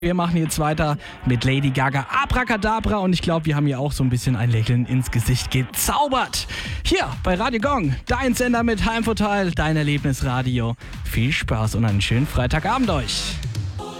Wir machen jetzt weiter mit Lady Gaga, Abracadabra, und ich glaube, wir haben ihr auch so ein bisschen ein Lächeln ins Gesicht gezaubert. Hier bei Radio Gong, dein Sender mit Heimvorteil, dein Erlebnisradio. Viel Spaß und einen schönen Freitagabend euch.